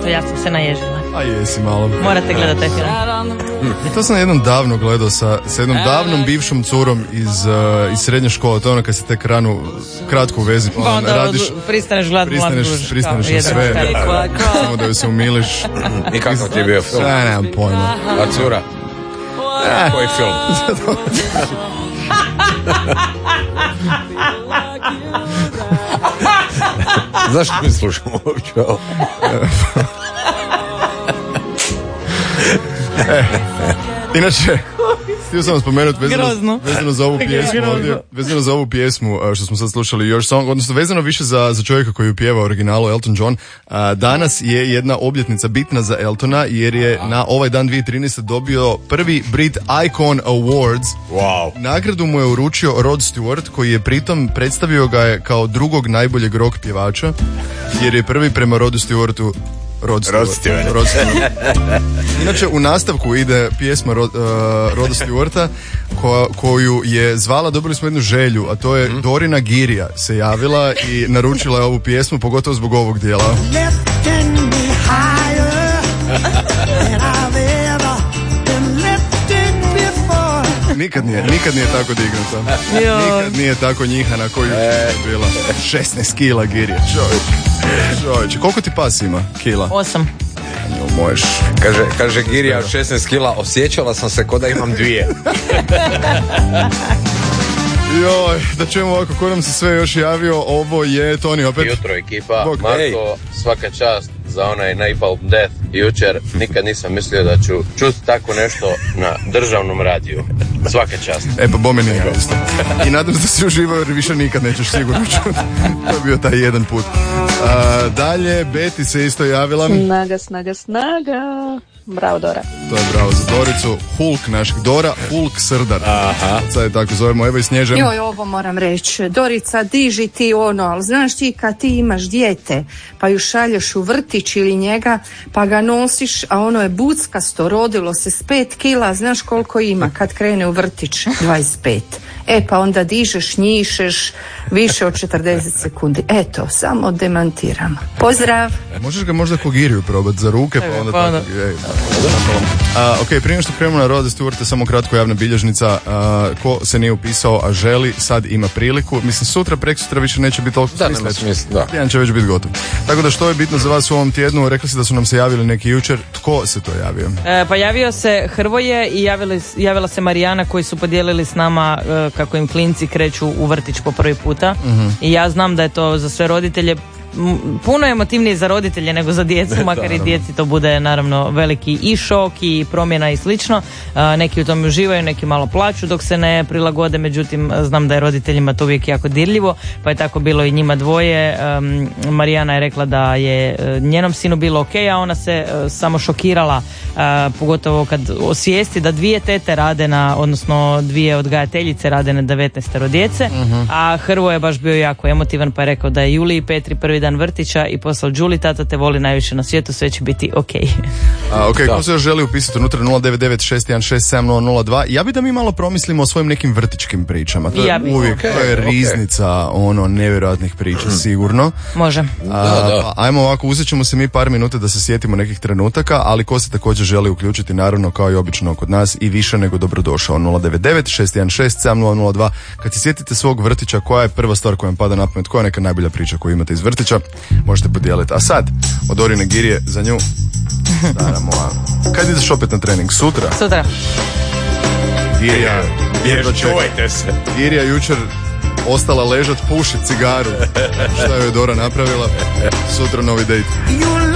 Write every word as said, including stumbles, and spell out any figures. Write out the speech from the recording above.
eto, ja sam se naježila. A jesi malo. Morate gledati taj film. I to sam jednom davno gledao sa, sa jednom davnom bivšom curom iz, uh, iz srednje škole. To je ono kad se tek ranu kratko u vezi. Pa onda radiš, pristaneš gledati pristaneš, Mladu pristaneš na sve. Samo da joj se umiliš. I kako ti je bio film? Ja nemam pojma. A cura? Eh. Koji film? Zašto mi slušamo uopće ovo? E, inače, htio sam vam spomenuti vezano, vezano za ovu pjesmu ovdje, vezano za ovu pjesmu što smo sad slušali još song, odnosno vezano više za, za čovjeka koji upjeva originalu Elton John. A, danas je jedna obljetnica bitna za Eltona jer je na ovaj dan dvije tisuće trinaeste dobio prvi Brit Icon Awards. Wow. Nagradu mu je uručio Rod Stewart koji je pritom predstavio ga je kao drugog najboljeg rock pjevača jer je prvi prema Rodu Stewartu Rod Stewart. Rod Stewart. Rod Stewart. Inače, u nastavku ide pjesma Rod, uh, Roda Stewarta ko, koju je zvala, dobili smo jednu želju, a to je mm. Dorina Girija se javila i naručila je ovu pjesmu, pogotovo zbog ovog dijela. Nikad nije, nikad nije tako dignuta. Nikad nije tako njihana koju je bila. šesnaest kila Girija, čovječ. Čovječe, koliko ti pas ima kila? Osam. Nju možeš. Kaže, kaže Girija od šesnaest kila, osjećala sam se ko da imam dvije. Joj, da čujemo ovako ko nam se sve još javio. Ovo je Toni opet. Jutro ekipa, Bog. Marko, Ej. svaka čast za onaj Napalm Death jučer. Nikad nisam mislio da ću čuti tako nešto na državnom radiju. Svaka čast. E pa bome nije isto. I nadam se da si uživao jer više nikad nećeš sigurno čuti. To je bio taj jedan put. A, dalje, Beti se isto javila. Snaga, snaga, snaga. Bravo, Dora. To je bravo za Doricu. Hulk našeg Dora, Hulk Srdar. Aha. Sad je tako zovemo, evo i Snježan. Joj, ovo moram reći. Dorica, diži ti ono, ali znaš ti kad ti imaš dijete, pa ju šalješ u vrtić ili njega, pa ga nosiš, a ono je buckasto, rodilo se s pet kila, znaš koliko ima kad krene u vrtić? dvadeset pet. E pa onda dižeš, njišeš više od četrdeset sekundi. Eto, samo demantiram. Pozdrav. Možeš ga možda kogiriju probati za ruke, pa onda tako. Ej, a, ok, prije što krenemo na Roda Stewarta, samo kratko javna bilježnica. A, ko se nije upisao, a želi, sad ima priliku. Mislim, sutra, preksutra više neće biti toliko da, nema smisla, da. Jedan će već biti gotov. Tako da što je bitno za vas u ovom tjednu? Rekli ste da su nam se javili neki jučer. Tko se to javio? E, pa javio se Hrvoje i javili, javila se Marijana koji su podijelili s nama e, kako im klinci kreću u vrtić po prvi puta. Uh-huh. I ja znam da je to za sve roditelje puno emotivnije za roditelje nego za djecu, makar i djeci to bude naravno veliki i šok i promjena i slično. A, neki u tome uživaju, neki malo plaću dok se ne prilagode, međutim znam da je roditeljima to uvijek jako dirljivo, pa je tako bilo i njima dvoje. Um, Marijana je rekla da je njenom sinu bilo ok, a ona se uh, samo šokirala, uh, pogotovo kad osvijesti da dvije tete rade na, odnosno dvije odgajateljice rade na devetnaestero djece, uh-huh. a Hrvo je baš bio jako emotivan pa je rekao da je Juliji i Petri prvi dan vrtića i poslao Đuli, tata te voli najviše na svijetu, sve će biti ok. A, ok, ko se još želi upisati unutra nula devet devet šest jedan šest sedam nula nula dva. Ja bi da mi malo promislimo o svojim nekim vrtičkim pričama. To je ja uvijek, okay, to je riznica okay. ono nevjerojatnih priča, sigurno. Može. A, da, da. Ajmo ovako, uzet ćemo se mi par minuta da se sjetimo nekih trenutaka, ali ko se također želi uključiti, naravno kao i obično kod nas i više nego dobrodošao. nula devet devet šest jedan šest sedam nula nula dva. Kad se sjetite svog vrtića, koja je prva stvar koja vam pada na pamet, koja je neka najbolja priča koju imate iz vrtića, možete podijeliti. A sad, od Dorine Girije za nju, stara moja. Kad ideš opet na trening? Sutra? Sutra. Girija, čuvajte se. Girija jučer ostala ležat, pušit cigaru. Šta je Dora napravila? Sutra novi dejt.